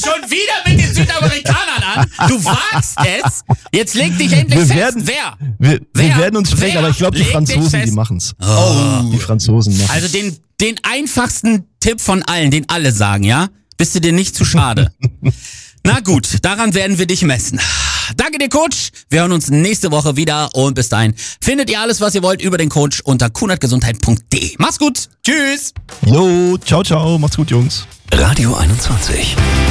schon wieder mit den Südamerikanern an. Du wagst es. Jetzt leg dich endlich fest. Wir werden uns sprechen, aber ich glaube, die Franzosen, die machen's. Die Franzosen machen's. Also den einfachsten Tipp von allen, den alle sagen, ja? Bist du dir nicht zu schade? Na gut, daran werden wir dich messen. Danke dir, Coach. Wir hören uns nächste Woche wieder und bis dahin findet ihr alles, was ihr wollt über den Coach unter kuhnert-gesundheit.de. Mach's gut. Tschüss. Jo, ciao, ciao. Macht's gut, Jungs. Radio 21.